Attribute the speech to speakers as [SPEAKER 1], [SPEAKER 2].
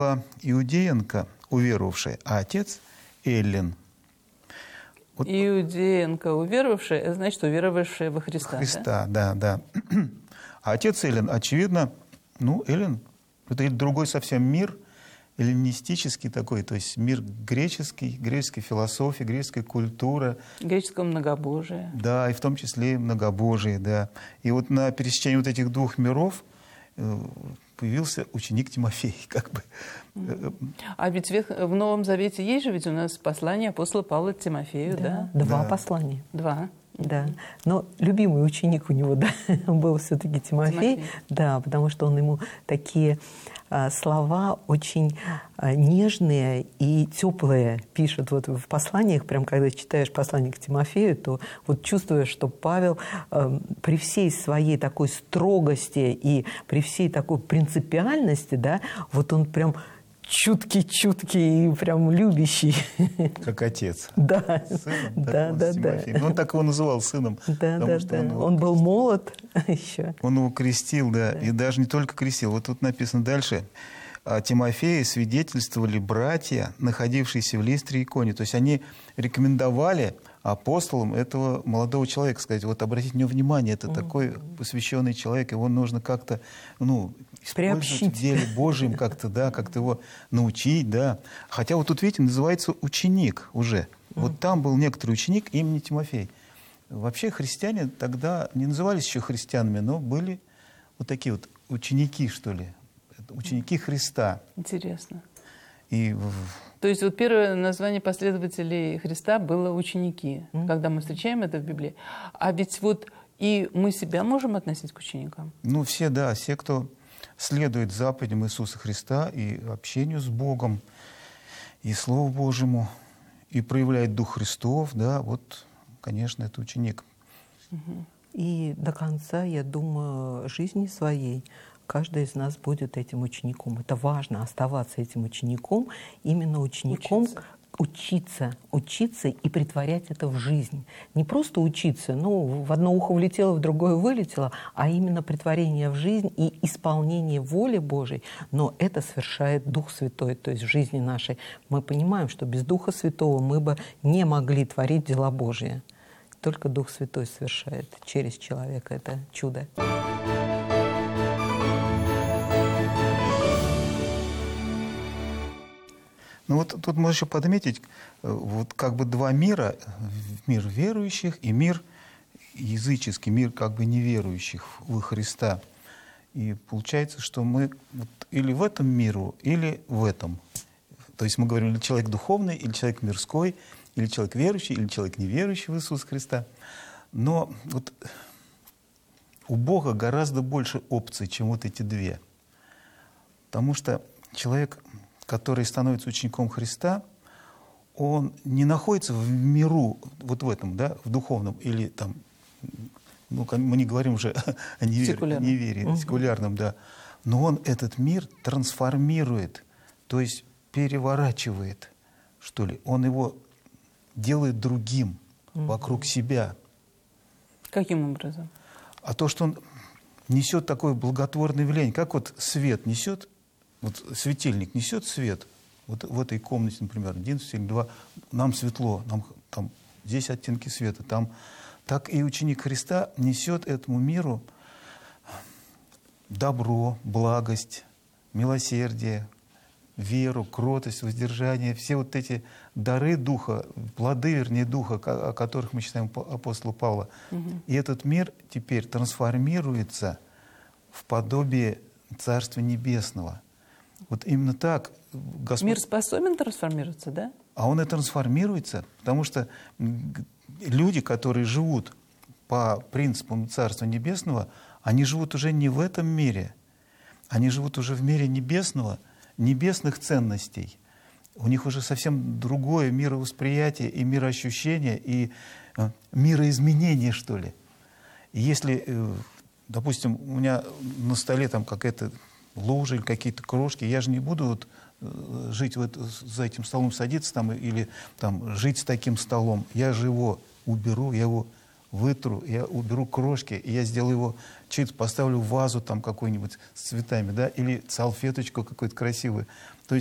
[SPEAKER 1] Иудеенко, уверовавшая, а отец Эллин. Вот.
[SPEAKER 2] Иудеенко, уверовавшая, это значит, уверовавшая во Христа.
[SPEAKER 1] Христа, да. А отец Эллин, очевидно, Эллин, это другой совсем мир, эллинистический такой, то есть мир греческий, греческой философии, греческой культуры.
[SPEAKER 2] Греческого многобожия.
[SPEAKER 1] Да, и в том числе и многобожие, да. И вот на пересечении вот этих двух миров появился ученик Тимофей, как бы.
[SPEAKER 2] А ведь в Новом Завете есть же ведь у нас послание апостола Павла к Тимофею, да?
[SPEAKER 3] Два послания.
[SPEAKER 2] Два.
[SPEAKER 3] Да, но любимый ученик у него, был все-таки Тимофей, да, потому что он ему такие слова очень нежные и теплые пишет вот в посланиях, прям когда читаешь послание к Тимофею, то вот чувствуешь, что Павел при всей своей такой строгости и при всей такой принципиальности, да, вот он прям чуткий и прям любящий.
[SPEAKER 1] Как отец.
[SPEAKER 3] Да.
[SPEAKER 1] Сыном,
[SPEAKER 3] да.
[SPEAKER 1] Он так его называл сыном.
[SPEAKER 3] Да. Он был молод еще.
[SPEAKER 1] Он его крестил, да. И даже не только крестил. Вот тут написано дальше. О Тимофее свидетельствовали братья, находившиеся в Листре и Иконе. То есть они рекомендовали апостолам этого молодого человека, сказать, вот обратите на него внимание, это такой посвященный человек, его нужно как-то, использовать в деле Божьем, как-то его научить, да. Хотя вот тут, видите, называется ученик уже. Вот там был некоторый ученик имени Тимофей. Вообще христиане тогда не назывались еще христианами, но были вот такие вот ученики, что ли, ученики Христа.
[SPEAKER 2] Интересно.
[SPEAKER 1] И...
[SPEAKER 2] То есть вот первое название последователей Христа было ученики, когда мы встречаем это в Библии. А ведь вот и мы себя можем относить к ученикам?
[SPEAKER 1] Все, да, все, кто следует заповедям Иисуса Христа и общению с Богом, и Слову Божьему, и проявляет Дух Христов, да, вот, конечно, это ученик.
[SPEAKER 3] И до конца, я думаю, жизни своей каждый из нас будет этим учеником. Это важно, оставаться этим учеником, именно учеником, учиться и притворять это в жизнь. Не просто учиться, в одно ухо влетело, в другое вылетело, а именно притворение в жизнь и исполнение воли Божией. Но это совершает Дух Святой, то есть в жизни нашей. Мы понимаем, что без Духа Святого мы бы не могли творить дела Божьи. Только Дух Святой совершает через человека это чудо.
[SPEAKER 1] Вот тут можно еще подметить, вот как бы два мира, мир верующих и мир языческий, мир как бы неверующих во Христа. И получается, что мы вот или в этом миру, или в этом. То есть мы говорим, или человек духовный, или человек мирской, или человек верующий, или человек неверующий в Иисуса Христа. Но вот у Бога гораздо больше опций, чем вот эти две. Потому что человек, который становится учеником Христа, он не находится в миру, вот в этом, да, в духовном, или там, мы не говорим уже о неверии, секулярном, да, но он этот мир трансформирует, то есть переворачивает, что ли, он его делает другим, вокруг себя.
[SPEAKER 2] Каким образом?
[SPEAKER 1] А то, что он несет такое благотворное влияние, как вот свет несет, вот светильник несет свет, вот в этой комнате, например, 11 или 2, нам светло, нам там здесь оттенки света, там, так и ученик Христа несет этому миру добро, благость, милосердие, веру, кротость, воздержание, все вот эти дары Духа, плоды, вернее, Духа, о которых мы читаем апостола Павла. И этот мир теперь трансформируется в подобие Царства Небесного. Вот именно так Господь...
[SPEAKER 2] Мир способен трансформироваться, да?
[SPEAKER 1] А он и трансформируется, потому что люди, которые живут по принципам Царства Небесного, они живут уже не в этом мире, они живут уже в мире небесного, небесных ценностей. У них уже совсем другое мировосприятие и мироощущение, и мироизменение, что ли. И если, допустим, у меня на столе там какая-то лужа или какие-то крошки, я же не буду вот жить за этим столом, садиться там или там жить с таким столом. Я же его уберу, я его вытру, я уберу крошки, и я сделаю его, чуть поставлю в вазу там какую-нибудь с цветами, да, или салфеточку какую-то красивую.